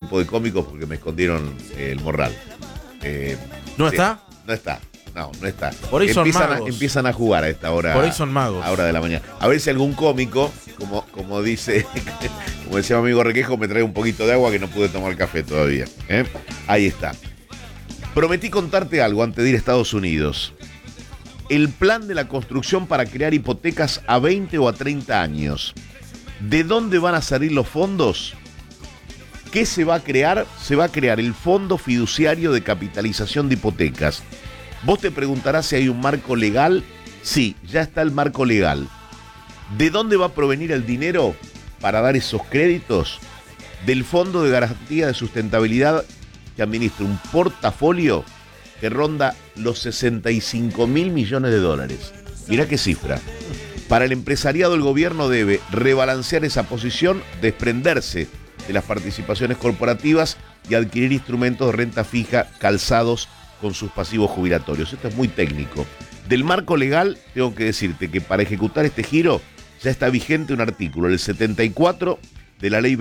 grupo de cómicos porque me escondieron el morral. ¿No sí, está? No está. No está. Por ahí son magos. Empiezan a jugar a esta hora. Por ahí son magos. A hora de la mañana. A ver si algún cómico, como dice, como decía mi amigo Requejo, me trae un poquito de agua que no pude tomar café todavía. Ahí está. Prometí contarte algo antes de ir a Estados Unidos. El plan de la construcción para crear hipotecas a 20 o a 30 años. ¿De dónde van a salir los fondos? ¿Qué se va a crear? Se va a crear el Fondo Fiduciario de Capitalización de Hipotecas. Vos te preguntarás si hay un marco legal. Sí, ya está el marco legal. ¿De dónde va a provenir el dinero para dar esos créditos? Del Fondo de Garantía de Sustentabilidad, que administra un portafolio que ronda los 65.000 millones de dólares. Mirá qué cifra. Para el empresariado, el gobierno debe rebalancear esa posición, desprenderse de las participaciones corporativas y adquirir instrumentos de renta fija calzados con sus pasivos jubilatorios. Esto es muy técnico. Del marco legal, tengo que decirte que para ejecutar este giro ya está vigente un artículo, el 74 de la ley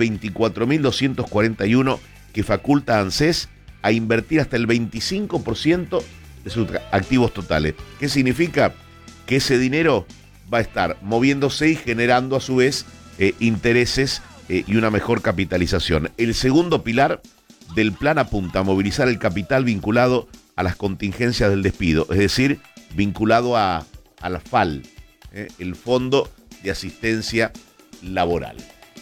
24.241, que faculta a ANSES a invertir hasta el 25% de sus activos totales. ¿Qué significa? Que ese dinero va a estar moviéndose y generando a su vez intereses y una mejor capitalización. El segundo pilar del plan apunta a movilizar el capital vinculado a las contingencias del despido, es decir, vinculado a la FAL, el Fondo de Asistencia Laboral.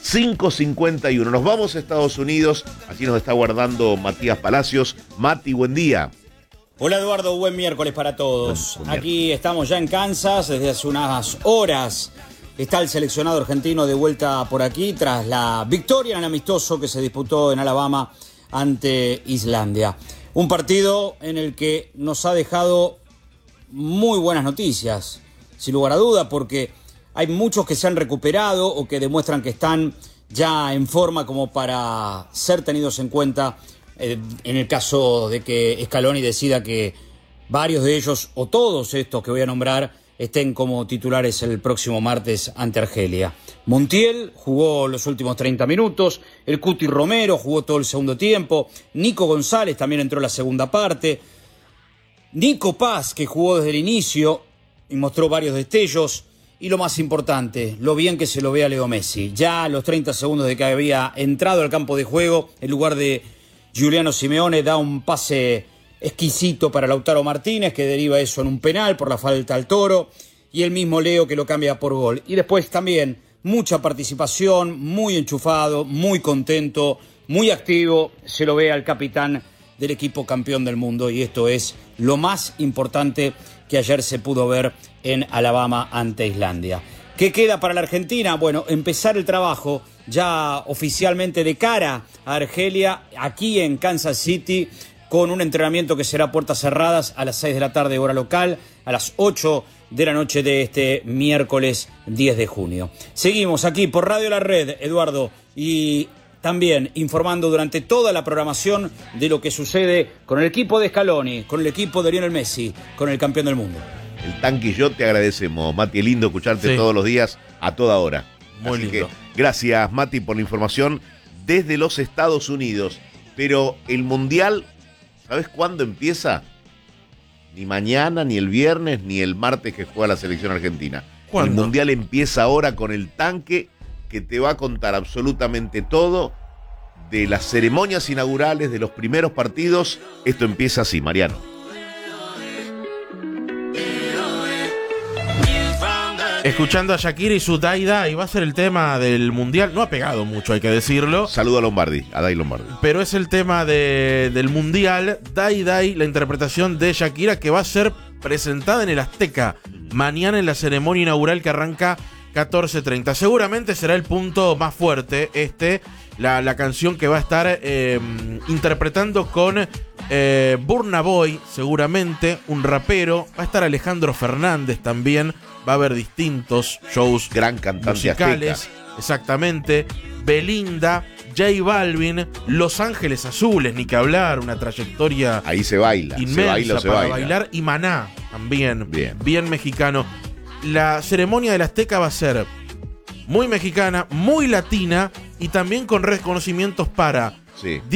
5:51, nos vamos a Estados Unidos, aquí nos está guardando Matías Palacios. Mati, buen día. Hola Eduardo, buen miércoles para todos. Buen Aquí estamos ya en Kansas, desde hace unas horas está el seleccionado argentino de vuelta por aquí tras la victoria en el amistoso que se disputó en Alabama ante Islandia. Un partido en el que nos ha dejado muy buenas noticias, sin lugar a duda, porque hay muchos que se han recuperado o que demuestran que están ya en forma como para ser tenidos en cuenta en el caso de que Scaloni decida que varios de ellos o todos estos que voy a nombrar estén como titulares el próximo martes ante Argelia. Montiel jugó los últimos 30 minutos, el Cuti Romero jugó todo el segundo tiempo, Nico González también entró en la segunda parte, Nico Paz, que jugó desde el inicio y mostró varios destellos, y lo más importante, lo bien que se lo ve a Leo Messi. Ya a los 30 segundos de que había entrado al campo de juego, en lugar de Giuliano Simeone, da un pase exquisito para Lautaro Martínez, que deriva eso en un penal por la falta al Toro, y el mismo Leo que lo cambia por gol. Y después también mucha participación, muy enchufado, muy contento, muy activo, se lo ve al capitán del equipo campeón del mundo, y esto es lo más importante que ayer se pudo ver en Alabama ante Islandia. ¿Qué queda para la Argentina? Bueno, empezar el trabajo ya oficialmente de cara a Argelia, aquí en Kansas City, con un entrenamiento que será a puertas cerradas a las 6 de la tarde hora local, a las 8 de la noche de este miércoles 10 de junio. Seguimos aquí por Radio La Red, Eduardo, y también informando durante toda la programación de lo que sucede con el equipo de Scaloni, con el equipo de Lionel Messi, con el campeón del mundo. El Tanque y yo te agradecemos, Mati, es lindo escucharte todos los días, a toda hora. Muy Así lindo. que gracias, Mati, por la información desde los Estados Unidos. Pero el Mundial, ¿sabes cuándo empieza? Ni mañana, ni el viernes, ni el martes que juega la selección argentina. ¿Cuándo? El Mundial empieza ahora con el Tanque, que te va a contar absolutamente todo de las ceremonias inaugurales, de los primeros partidos. Esto empieza así, Mariano. Escuchando a Shakira y su Dai Dai, va a ser el tema del Mundial. No ha pegado mucho, hay que decirlo. Saludo a Lombardi, a Dai Lombardi. Pero es el tema del Mundial. Dai Dai, la interpretación de Shakira, que va a ser presentada en el Azteca mañana en la ceremonia inaugural que arranca 14:30. Seguramente será el punto más fuerte la canción que va a estar interpretando con Burna Boy, seguramente, un rapero. Va a estar Alejandro Fernández también. Va a haber distintos shows Gran cantante musicales. azteca. Exactamente. Belinda, J Balvin, Los Ángeles Azules, ni que hablar, una trayectoria Ahí se baila, inmensa se baila o se para baila. bailar. Y Maná también, Bien. bien mexicano. La ceremonia del Azteca va a ser muy mexicana, muy latina y también con reconocimientos para Sí.